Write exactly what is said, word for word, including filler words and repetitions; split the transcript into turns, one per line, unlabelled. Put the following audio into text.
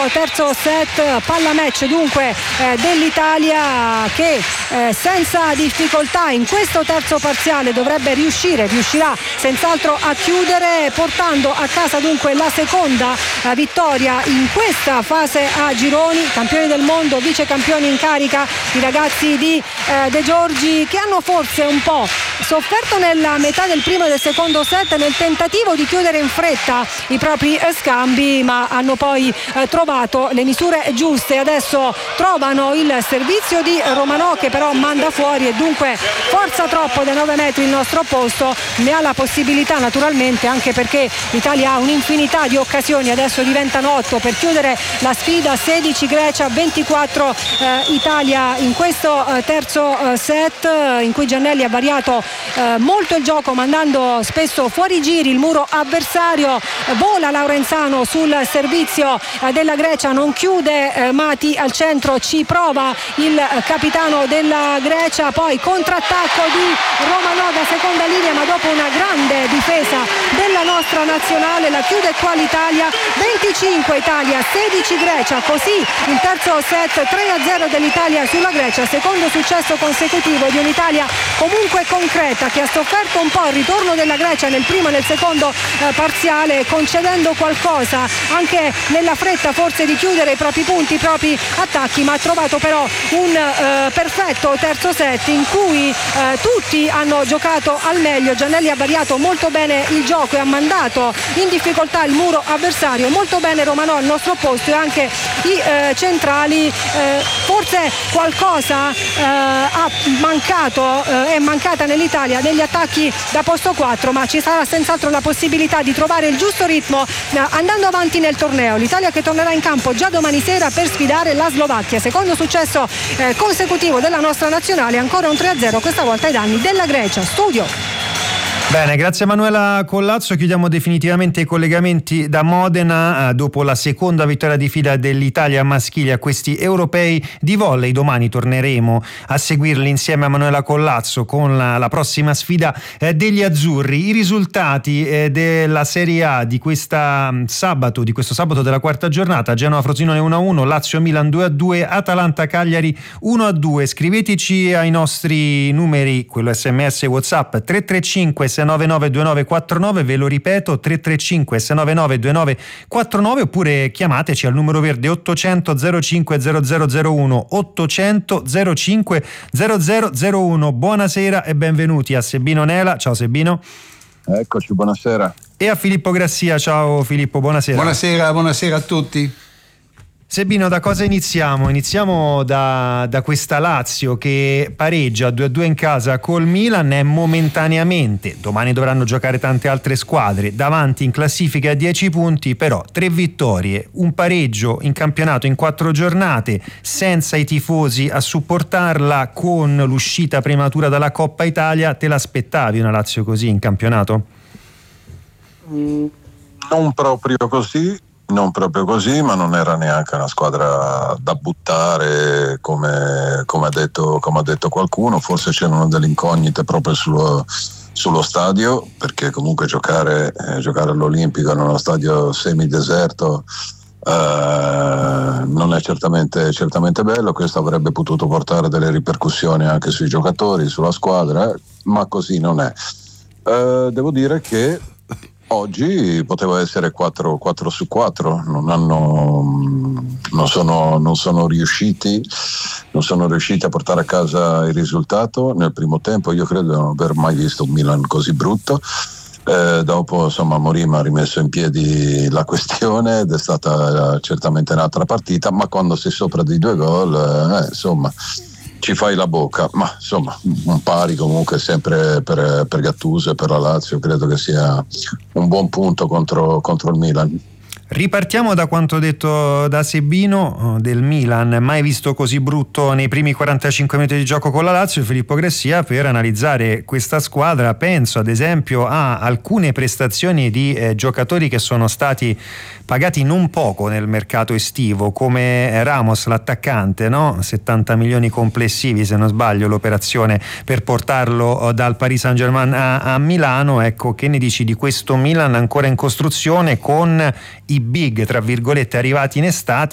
terzo set, palla match dunque eh, dell'Italia che eh, senza difficoltà in questo terzo parziale dovrebbe riuscire, riuscirà senz'altro a chiudere, portando a casa dunque la seconda eh, vittoria in questa fase a gironi. Campioni del mondo, vice campioni in carica i ragazzi di eh, De Giorgi, che hanno forse un po' sofferto nella metà del primo e del secondo set nel tentativo di chiudere in fretta i propri scambi, ma hanno poi eh, trovato le misure giuste. Adesso trovano il servizio di Romanò, che però manda fuori, e dunque forza troppo da nove metri il nostro opposto. Ne ha la possibilità naturalmente, anche perché l'Italia ha un'infinità di occasioni. Adesso diventano otto per chiudere la sfida, sedici Grecia, ventiquattro eh, Italia in questo eh, terzo eh, set, eh, in cui Giannelli ha variato eh, molto il gioco, mandando spesso fuori giri il muro avversario. Eh, vola Laurenzano sul servizio eh, della Grecia, non chiude eh, Mati al centro, ci prova il eh, capitano della Grecia, poi contrattacco di Romanò da seconda linea, ma dopo una grande difesa della nostra nazionale la chiude qua l'Italia. Venticinque Italia, sedici Grecia, così il terzo set, tre a zero dell'Italia sulla Grecia, secondo successo consecutivo di un'Italia comunque concreta, che ha sofferto un po' il ritorno della Grecia nel primo e nel secondo eh, parziale, concedendo qualcosa anche nella fretta forse di chiudere i propri punti, i propri attacchi, ma ha trovato però un eh, perfetto terzo set in cui eh, tutti hanno giocato al meglio. Giannelli ha variato molto bene il gioco e ha mandato in difficoltà il muro avversario, molto bene Romanò al nostro opposto, e anche i eh, centrali. Eh, forse qualcosa eh, ha mancato, eh, è mancata nell'Italia degli attacchi da posto quattro, ma ci sarà senz'altro la possibilità di trovare il giusto ritmo eh, andando avanti nel torneo. L'Italia che tornerà in campo già domani sera per sfidare la Slovacchia, secondo successo eh, consecutivo della nostra nazionale, ancora un tre a zero, questa volta ai danni della Grecia. Studio.
Bene, grazie a Manuela Collazzo. Chiudiamo definitivamente i collegamenti da Modena eh, dopo la seconda vittoria di fila dell'Italia maschile a questi europei di volley. Domani torneremo a seguirli insieme a Manuela Collazzo con la, la prossima sfida eh, degli azzurri. I risultati eh, della Serie A di questa mh, sabato, di questo sabato della quarta giornata: Genova Frosinone uno a uno, Lazio Milan due a due, Atalanta Cagliari uno a due. Scriveteci ai nostri numeri, quello sms e WhatsApp, tre tre cinque sei nove nove due nove quattro nove, ve lo ripeto, tre tre cinque sei nove nove due nove quattro nove, oppure chiamateci al numero verde ottocento zero cinque zero zero zero uno, ottocento zero cinque zero zero zero uno. Buonasera e benvenuti a Sebino Nela. Ciao Sebino.
Eccoci, buonasera.
E a Filippo Grassia. Ciao Filippo, buonasera.
Buonasera, buonasera a tutti.
Sebino, da cosa iniziamo? Iniziamo da, da questa Lazio che pareggia due a due in casa col Milan, è momentaneamente, domani dovranno giocare tante altre squadre, davanti in classifica a dieci punti, però tre vittorie, un pareggio in campionato in quattro giornate, senza i tifosi a supportarla, con l'uscita prematura dalla Coppa Italia. Te l'aspettavi una Lazio così in campionato?
Non proprio così. Non proprio così, ma non era neanche una squadra da buttare, come, come, ha, detto, come ha detto qualcuno. Forse c'erano delle incognite proprio sullo, sullo stadio, perché comunque giocare, eh, giocare all'Olimpico in uno stadio semideserto eh, non è certamente, certamente bello. Questo avrebbe potuto portare delle ripercussioni anche sui giocatori, sulla squadra, ma così non è. Eh, devo dire che oggi poteva essere quattro su quattro, non hanno non sono, non sono riusciti non sono riusciti a portare a casa il risultato nel primo tempo. Io credo di non aver mai visto un Milan così brutto. Eh, dopo insomma Mourinho ha rimesso in piedi la questione ed è stata certamente un'altra partita, ma quando sei sopra di due gol eh, insomma ci fai la bocca, ma insomma un pari comunque sempre per, per Gattuso e per la Lazio credo che sia un buon punto contro, contro il Milan.
Ripartiamo da quanto detto da Sebino del Milan, mai visto così brutto nei primi quarantacinque minuti di gioco con la Lazio. Filippo Grassia, per analizzare questa squadra, penso ad esempio a alcune prestazioni di eh, giocatori che sono stati pagati non poco nel mercato estivo, come Ramos, l'attaccante, no? settanta milioni complessivi se non sbaglio l'operazione per portarlo dal Paris Saint-Germain a, a Milano. Ecco, che ne dici di questo Milan ancora in costruzione, con i big tra virgolette arrivati in estate,